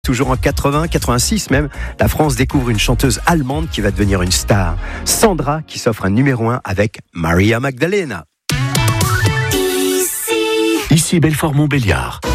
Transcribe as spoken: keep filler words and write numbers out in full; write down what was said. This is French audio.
Toujours en quatre-vingts, quatre-vingt-six même, la France découvre une chanteuse allemande qui va devenir une star. Sandra qui s'offre un numéro un avec Maria Magdalena. Ici Belfort Montbéliard.